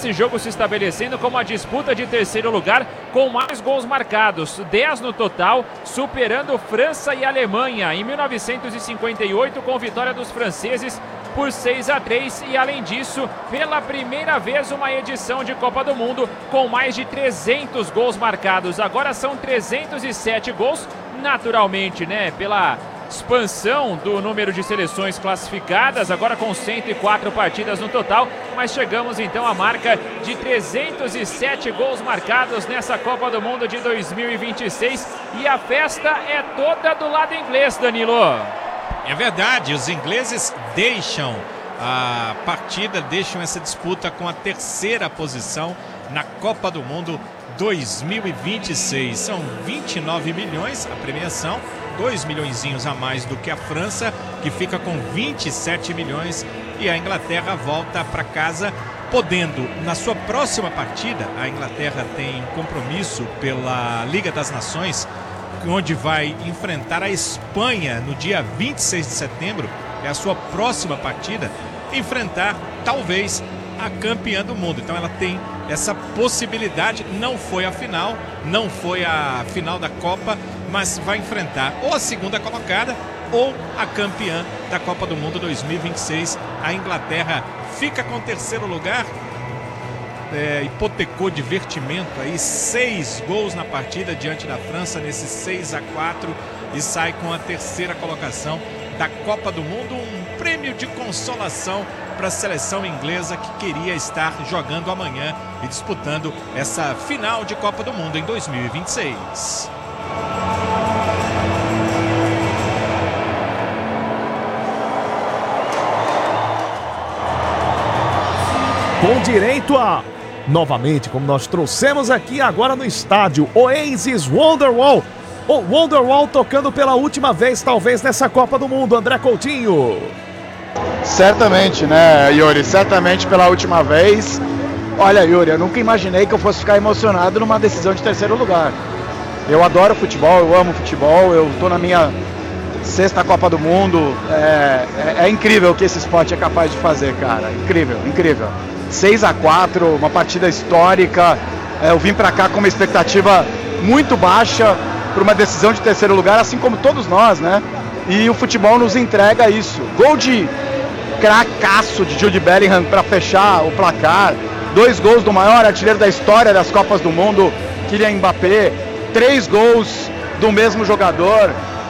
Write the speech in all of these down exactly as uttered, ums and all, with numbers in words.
esse jogo se estabelecendo como a disputa de terceiro lugar com mais gols marcados, dez no total, superando França e Alemanha em mil novecentos e cinquenta e oito com vitória dos franceses por seis a três e, além disso, pela primeira vez uma edição de Copa do Mundo com mais de trezentos gols marcados. Agora são trezentos e sete gols, naturalmente, né, pela expansão do número de seleções classificadas, agora com cento e quatro partidas no total, mas chegamos então à marca de trezentos e sete gols marcados nessa Copa do Mundo de dois mil e vinte e seis, e a festa é toda do lado inglês, Danilo. É verdade, os ingleses deixam a partida, deixam essa disputa com a terceira posição na Copa do Mundo dois mil e vinte e seis. São vinte e nove milhões a premiação, dois milhõezinhos a mais do que a França, que fica com vinte e sete milhões, e a Inglaterra volta para casa, podendo, na sua próxima partida, a Inglaterra tem compromisso pela Liga das Nações, onde vai enfrentar a Espanha no dia vinte e seis de setembro, é a sua próxima partida, enfrentar talvez a campeã do mundo. Então ela tem essa possibilidade, não foi a final, não foi a final da Copa, mas vai enfrentar ou a segunda colocada ou a campeã da Copa do Mundo dois mil e vinte e seis. A Inglaterra fica com o terceiro lugar, É, hipotecou divertimento aí, seis gols na partida diante da França, nesses seis a quatro, e sai com a terceira colocação da Copa do Mundo, um prêmio de consolação para a seleção inglesa que queria estar jogando amanhã e disputando essa final de Copa do Mundo em dois mil e vinte e seis. Com direito a, novamente, como nós trouxemos aqui agora no estádio, Oasis Wonderwall. O Wonderwall tocando pela última vez, talvez, nessa Copa do Mundo. André Coutinho. Certamente, né, Yuri? Certamente pela última vez. Olha, Yuri, eu nunca imaginei que eu fosse ficar emocionado numa decisão de terceiro lugar. Eu adoro futebol, eu amo futebol, eu tô na minha sexta Copa do Mundo. É, é, é incrível o que esse esporte é capaz de fazer, cara. Incrível, incrível. seis a quatro, uma partida histórica. É, eu vim pra cá com uma expectativa muito baixa para uma decisão de terceiro lugar, assim como todos nós, né? E o futebol nos entrega isso. Gol de cracaço de Jude Bellingham para fechar o placar. Dois gols do maior artilheiro da história das Copas do Mundo, Kylian Mbappé. Três gols do mesmo jogador.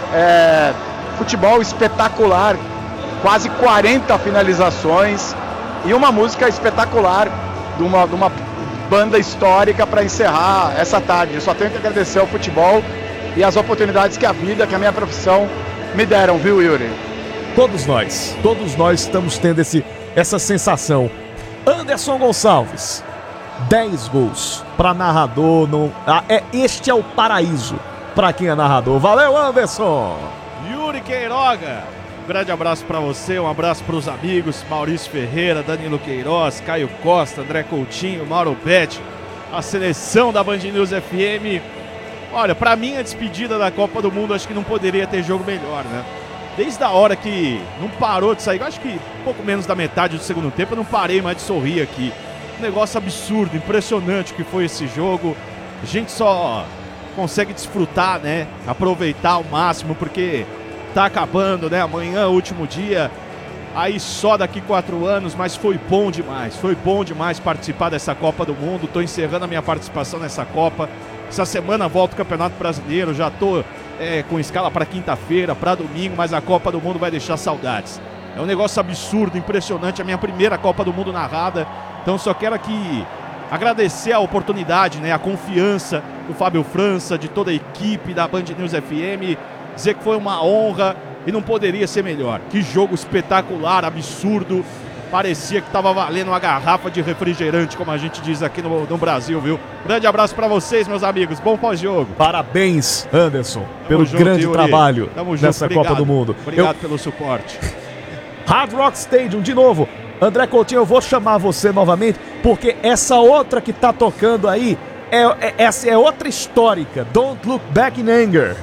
É, futebol espetacular. Quase quarenta finalizações. E uma música espetacular de uma, de uma banda histórica para encerrar essa tarde. Eu só tenho que agradecer ao futebol e as oportunidades que a vida, que a minha profissão me deram, viu, Yuri? Todos nós, todos nós estamos tendo esse, essa sensação. Anderson Gonçalves, dez gols para narrador. No, ah, é, este é o paraíso para quem é narrador. Valeu, Anderson! Yuri Queiroga, um grande abraço para você, um abraço para os amigos Maurício Ferreira, Danilo Queiroz, Caio Costa, André Coutinho, Mauro Betti, a seleção da Band News F M. Olha, pra mim a despedida da Copa do Mundo acho que não poderia ter jogo melhor, né? Desde a hora que não parou de sair, acho que pouco menos da metade do segundo tempo, eu não parei mais de sorrir aqui. Um negócio absurdo, impressionante que foi esse jogo. A gente só consegue desfrutar, né? Aproveitar ao máximo, porque tá acabando, né? Amanhã é o último dia. Aí só daqui quatro anos, mas foi bom demais. Foi bom demais participar dessa Copa do Mundo. Tô encerrando a minha participação nessa Copa. Essa semana volta o Campeonato Brasileiro, já tô é, com escala para quinta-feira, para domingo, mas a Copa do Mundo vai deixar saudades. É um negócio absurdo, impressionante, a minha primeira Copa do Mundo narrada. Então só quero aqui agradecer a oportunidade, né, a confiança do Fábio França, de toda a equipe da Band News F M, dizer que foi uma honra e não poderia ser melhor. Que jogo espetacular, absurdo. Parecia que estava valendo uma garrafa de refrigerante, como a gente diz aqui no, no Brasil, viu? Grande abraço para vocês, meus amigos. Bom pós-jogo. Parabéns, Anderson, Tamo pelo junto, grande Yuri. trabalho Tamo nessa junto. Copa do Mundo. Obrigado Eu... pelo suporte. Hard Rock Stadium, de novo. André Coutinho, eu vou chamar você novamente, porque essa outra que tá tocando aí, é, é, essa é outra histórica. Don't Look Back in Anger.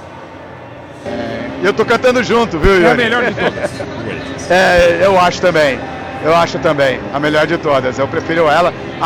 Eu tô cantando junto, viu, Yuri? É a melhor de todas. É, eu acho também. Eu acho também a melhor de todas. Eu prefiro ela.